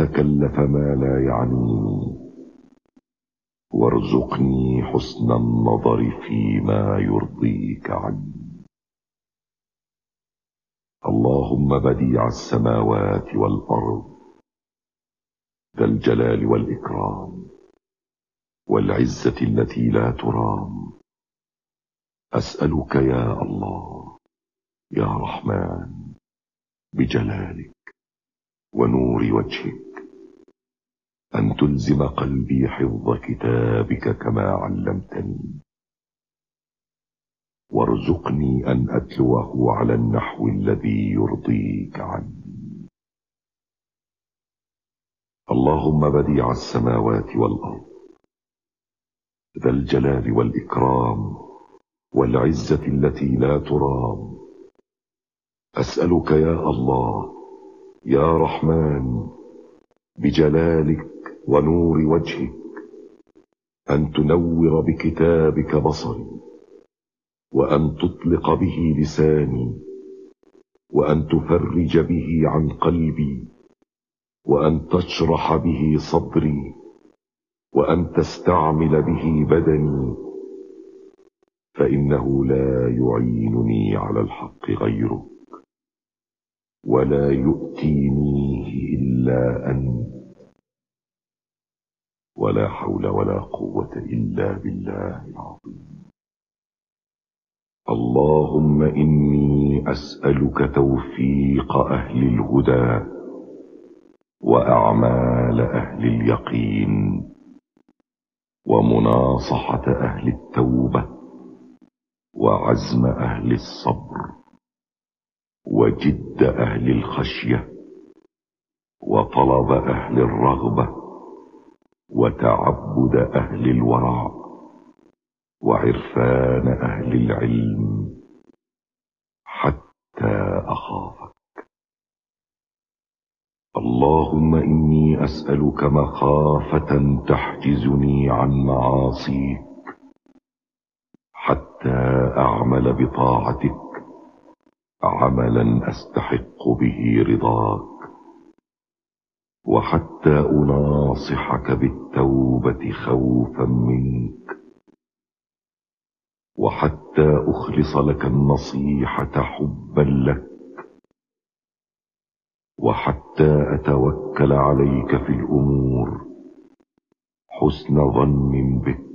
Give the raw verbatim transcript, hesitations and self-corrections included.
أتكلف ما لا يعنيني، وارزقني حسن النظر فيما يرضيك عني. اللهم بديع السماوات والأرض، ذا الجلال والإكرام والعزة التي لا ترام، أسألك يا الله يا رحمن بجلالك ونور وجهك أن تلزم قلبي حفظ كتابك كما علمتني، وارزقني أن أتلوه على النحو الذي يرضيك عني. اللهم بديع السماوات والأرض، ذا الجلال والإكرام والعزة التي لا ترام، أسألك يا الله يا رحمن بجلالك ونور وجهك أن تنور بكتابك بصري، وأن تطلق به لساني، وأن تفرج به عن قلبي، وأن تشرح به صدري، وأن تستعمل به بدني، فإنه لا يعينني على الحق غيرك، ولا يؤتينيه إلا أنت، ولا حول ولا قوة إلا بالله العظيم. اللهم إني أسألك توفيق أهل الهدى وأعمال أهل اليقين، ومناصحة أهل التوبة، وعزم أهل الصبر، وجد أهل الخشية، وطلب أهل الرغبة، وتعبد أهل الورع، وعرفان أهل العلم، حتى أخافك. اللهم إني أسألك مخافة تحجزني عن معاصيك، حتى أعمل بطاعتك عملا أستحق به رضاك، وحتى أناصحك بالتوبة خوفا منك، وحتى أخلص لك النصيحة حبا لك، وحتى أتوكل عليك في الأمور حسن ظن بك،